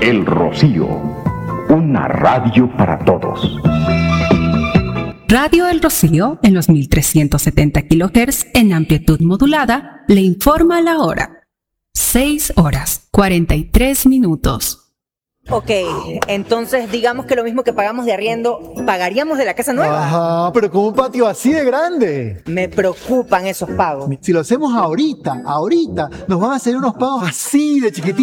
El Rocío, una radio para todos. Radio El Rocío, en los 1370 kHz en amplitud modulada, le informa la hora. 6:43. Ok, entonces digamos que lo mismo que pagamos de arriendo, ¿pagaríamos de la casa nueva? Ajá, pero con un patio así de grande. Me preocupan esos pagos. Si lo hacemos ahorita, nos van a hacer unos pagos así de chiquititos.